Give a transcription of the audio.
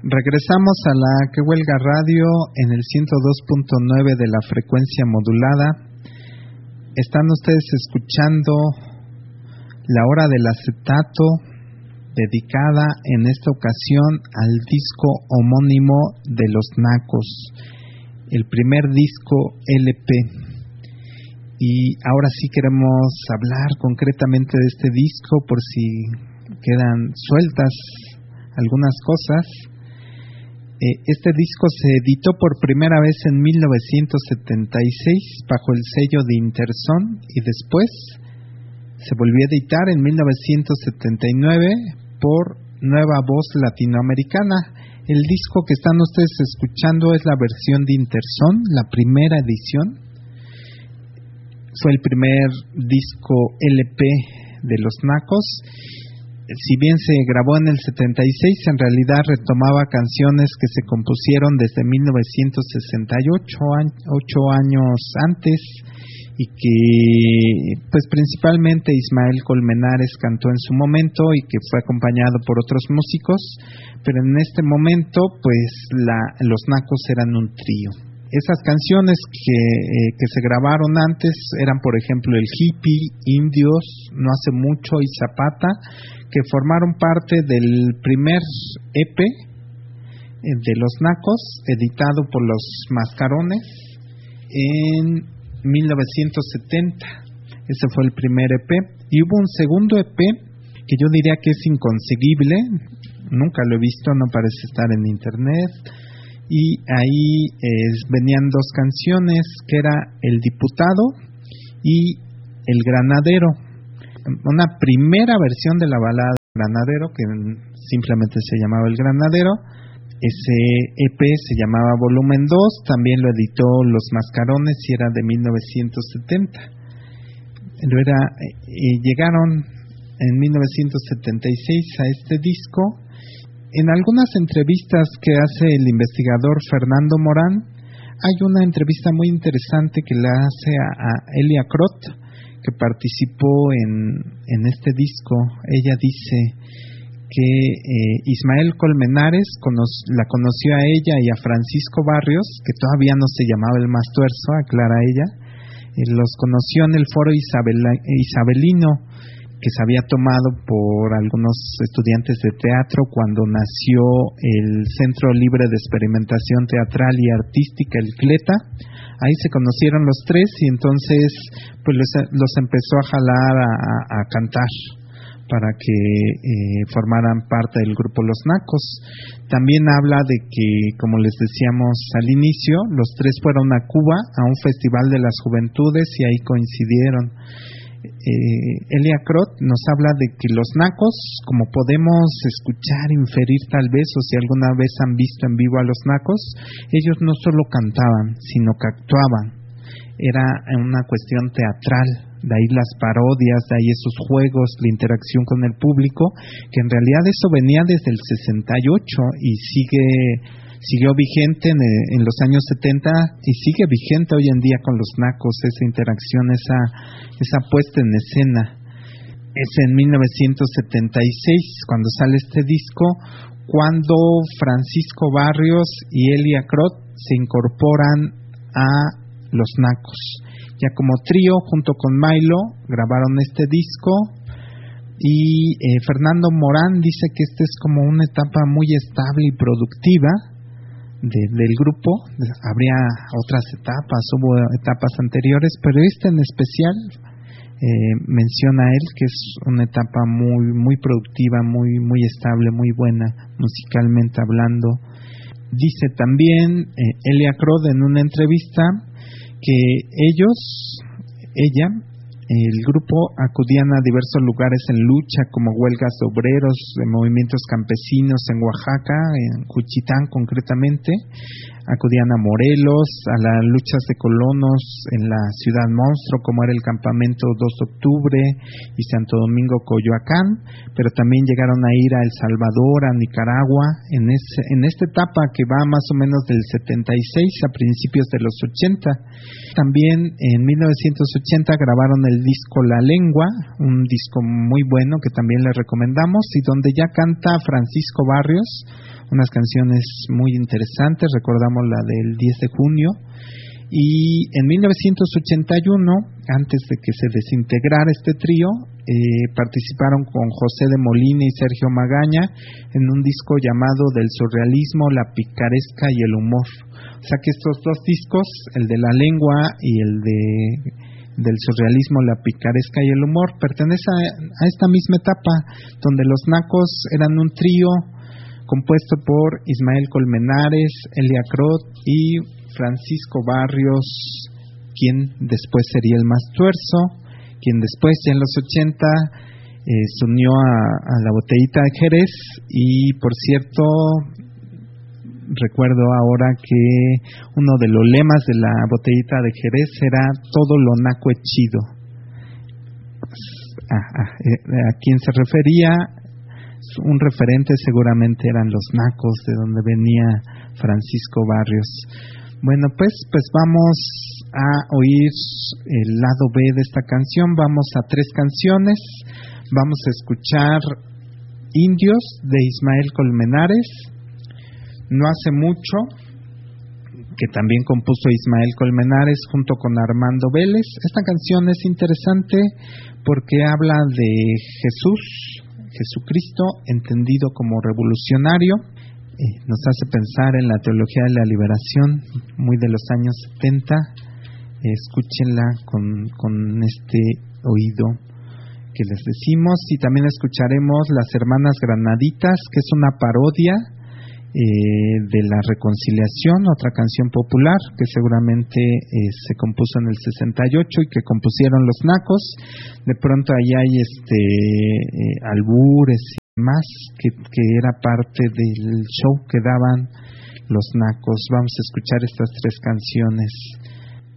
Regresamos a la Que Huelga Radio en el 102.9 de la frecuencia modulada. Están ustedes escuchando La Hora del Acetato, dedicada en esta ocasión al disco homónimo de Los Nacos, el primer disco LP. Y ahora sí queremos hablar concretamente de este disco por si quedan sueltas algunas cosas. Este disco se editó por primera vez en 1976 bajo el sello de Interson y después se volvió a editar en 1979 por Nueva Voz Latinoamericana. El disco que están ustedes escuchando es la versión de Interson, la primera edición. Fue el primer disco LP de Los Nacos. Si bien se grabó en el 76, en realidad retomaba canciones que se compusieron desde 1968, 8 años antes, y que pues principalmente Ismael Colmenares cantó en su momento y que fue acompañado por otros músicos, pero en este momento pues Los Nacos eran un trío. Esas canciones que se grabaron antes eran, por ejemplo, El Hippie, Indios, No Hace Mucho y Zapata, que formaron parte del primer EP de Los Nacos, editado por Los Mascarones en 1970. Ese fue el primer EP. Y hubo un segundo EP que yo diría que es inconseguible, nunca lo he visto, no parece estar en internet. Y ahí venían dos canciones, que era El Diputado y El Granadero. Una primera versión de la balada Granadero, que simplemente se llamaba El Granadero. Ese EP se llamaba Volumen 2, también lo editó Los Mascarones y era de 1970. Llegaron en 1976 a este disco. En algunas entrevistas que hace el investigador Fernando Morán, hay una entrevista muy interesante que le hace a Elia Crot, que participó en este disco. Ella dice que Ismael Colmenares la conoció a ella y a Francisco Barrios, que todavía no se llamaba El Mastuerzo, aclara ella. Los conoció en el foro isabelino, que se había tomado por algunos estudiantes de teatro cuando nació el Centro Libre de Experimentación Teatral y Artística, el CLETA. Ahí se conocieron los tres y entonces pues los empezó a jalar a cantar para que formaran parte del grupo Los Nacos. También habla de que, como les decíamos al inicio, los tres fueron a Cuba a un festival de las juventudes y ahí coincidieron. Elia Crot nos habla de que Los Nacos, como podemos escuchar, inferir tal vez, o si alguna vez han visto en vivo a Los Nacos, ellos no solo cantaban, sino que actuaban. Era una cuestión teatral, de ahí las parodias, de ahí esos juegos, la interacción con el público, que en realidad eso venía desde el 68 y siguió vigente en los años 70 y sigue vigente hoy en día con Los Nacos, esa interacción, esa puesta en escena. Es en 1976 cuando sale este disco, cuando Francisco Barrios y Elia Crot se incorporan a Los Nacos. Ya como trío, junto con Milo, grabaron este disco. Y Fernando Morán dice que esta es como una etapa muy estable y productiva del grupo. Habría otras etapas, hubo etapas anteriores, pero esta en especial menciona él que es una etapa muy muy productiva, muy muy estable, muy buena musicalmente hablando. Dice también Elia Crot en una entrevista que ella, el grupo, acudían a diversos lugares en lucha, como huelgas de obreros, movimientos campesinos en Oaxaca, en Juchitán concretamente. Acudían a Morelos, a las luchas de colonos en la Ciudad Monstruo, como era el campamento 2 de octubre y Santo Domingo Coyoacán, pero también llegaron a ir a El Salvador, a Nicaragua, en esta etapa que va más o menos del 76 a principios de los 80. También en 1980 grabaron el disco La Lengua, un disco muy bueno que también les recomendamos, y donde ya canta Francisco Barrios, unas canciones muy interesantes. Recordamos la del 10 de junio. Y en 1981, antes de que se desintegrara este trío, participaron con José de Molina y Sergio Magaña en un disco llamado Del surrealismo, la picaresca y el humor. O sea que estos dos discos, el de la lengua y el del surrealismo, la picaresca y el humor, pertenecen a esta misma etapa, donde los Nacos eran un trío compuesto por Ismael Colmenares, Elia Crot y Francisco Barrios, quien después sería el Mastuerzo, quien después, ya en los 80, se unió a la Botellita de Jerez. Y por cierto, recuerdo ahora que uno de los lemas de la Botellita de Jerez era todo lo naco es chido. A quien se refería, un referente seguramente eran los Nacos, de donde venía Francisco Barrios. Bueno, pues vamos a oír el lado B de esta canción. Vamos a 3 canciones. Vamos a escuchar Indios de Ismael Colmenares, No hace mucho, que también compuso Ismael Colmenares junto con Armando Vélez. Esta canción es interesante porque habla de Jesucristo entendido como revolucionario. Nos hace pensar en la teología de la liberación, muy de los años 70. Escúchenla con este oído que les decimos. Y también escucharemos Las Hermanas Granaditas, que es una parodia de La Reconciliación, otra canción popular que seguramente se compuso en el 68 y que compusieron los Nacos. De pronto ahí hay albures y más que era parte del show que daban los Nacos. Vamos a escuchar estas 3 canciones.